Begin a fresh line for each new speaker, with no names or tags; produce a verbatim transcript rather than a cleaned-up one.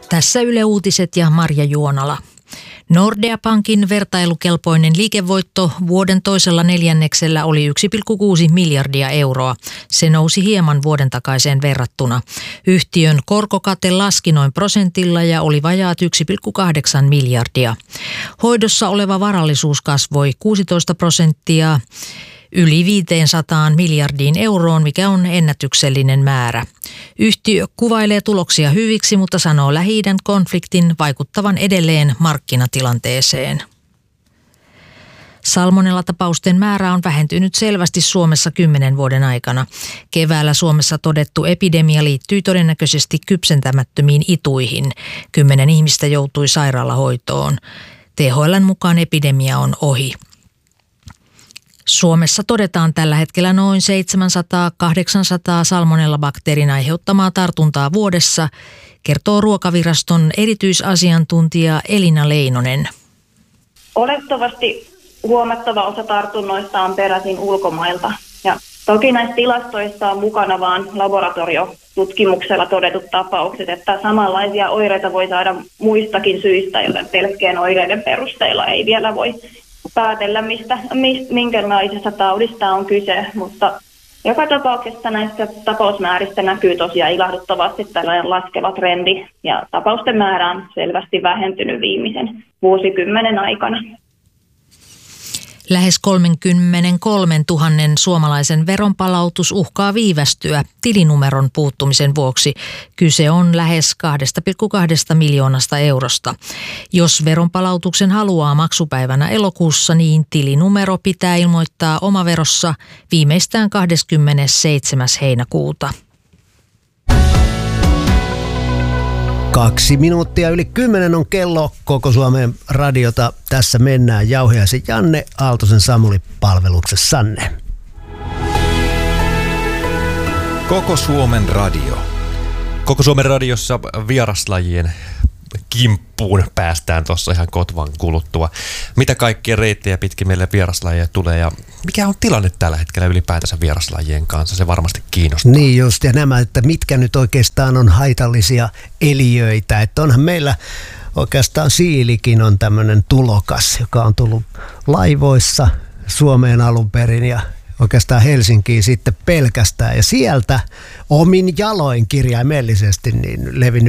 Tässä Yle Uutiset ja Marja Juonala. Nordea Pankin vertailukelpoinen liikevoitto vuoden toisella neljänneksellä oli yksi pilkku kuusi miljardia euroa. Se nousi hieman vuoden takaiseen verrattuna. Yhtiön korkokate laski noin prosentilla ja oli vajaat yksi pilkku kahdeksan miljardia. Hoidossa oleva varallisuus kasvoi kuusitoista prosenttia yli viisisataa miljardiin euroon, mikä on ennätyksellinen määrä. Yhtiö kuvailee tuloksia hyviksi, mutta sanoo Lähi-idän konfliktin vaikuttavan edelleen markkinatilanteeseen. Salmonellatapausten määrä on vähentynyt selvästi Suomessa kymmenen vuoden aikana. Keväällä Suomessa todettu epidemia liittyi todennäköisesti kypsentämättömiin ituihin. Kymmenen ihmistä joutui sairaalahoitoon. T H L:n mukaan epidemia on ohi. Suomessa todetaan tällä hetkellä noin seitsemänsataa kahdeksansataa salmonellabakteerin aiheuttamaa tartuntaa vuodessa, kertoo Ruokaviraston erityisasiantuntija Elina Leinonen.
Olettavasti huomattava osa tartunnoista on peräisin ulkomailta. Ja toki näissä tilastoissa on mukana vain laboratoriotutkimuksella todetut tapaukset, että samanlaisia oireita voi saada muistakin syistä, joten pelkkien oireiden perusteella ei vielä voi päätellä, mistä, minkälaisesta taudista on kyse, mutta joka tapauksessa näissä tapausmääristä näkyy tosiaan ilahduttavasti tällainen laskeva trendi ja tapausten määrä on selvästi vähentynyt viimeisen vuosikymmenen aikana.
Lähes kolmekymmentäkolmetuhatta suomalaisen veronpalautus uhkaa viivästyä tilinumeron puuttumisen vuoksi. Kyse on lähes kaksi pilkku kaksi miljoonasta eurosta. Jos veronpalautuksen haluaa maksupäivänä elokuussa, niin tilinumero pitää ilmoittaa omaverossa viimeistään kahdeskymmenesseitsemäs heinäkuuta.
Kaksi minuuttia yli kymmenen on kello. Koko Suomen radiota. Tässä mennään. Jauhiaisen Janne, Aaltosen Samuli palveluksessanne.
Koko Suomen radio. Koko Suomen radiossa vieraslajien kimppuun päästään tuossa ihan kotvan kuluttua. Mitä kaikkia reittejä pitkin meille vieraslajeja tulee ja mikä on tilanne tällä hetkellä ylipäätänsä vieraslajien kanssa? Se varmasti kiinnostaa.
Niin just, ja nämä, että mitkä nyt oikeastaan on haitallisia eliöitä. Että onhan meillä oikeastaan siilikin on tämmöinen tulokas, joka on tullut laivoissa Suomeen alun perin ja oikeastaan Helsinkiin sitten pelkästään. Ja sieltä omin jaloin kirjaimellisesti niin levinnyt